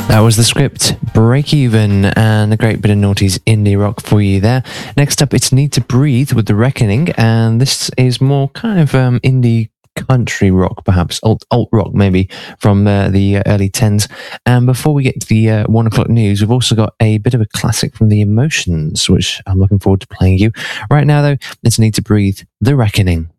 That was the Script, Break Even, and a great bit of noughties indie rock for you there. Next up, it's Need to Breathe with The Reckoning, and this is more kind of indie country rock, perhaps alt rock maybe, from the early 10s. And before we get to the 1 o'clock news, we've also got a bit of a classic from The Emotions, which I'm looking forward to playing you. Right now, though, it's Need to Breathe, The Reckoning.